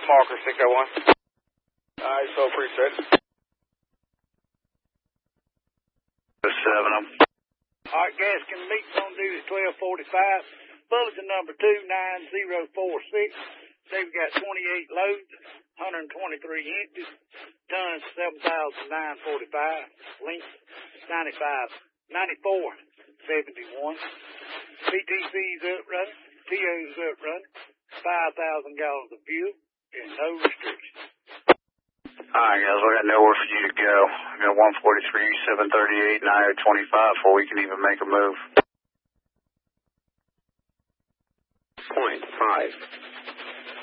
marker 601. Alright, so appreciate it. 7. Alright, gas can meet on duty 1245. Bulletin number 29046. Say we got 28 loads, 123 inches, tons 7,945, length 9471. PTC's up running, TO's up running, 5,000 gallons of fuel, and no restrictions. Alright, guys, we got nowhere for you to go. We got 143, 738, 925 before we can even make a move. 0.5.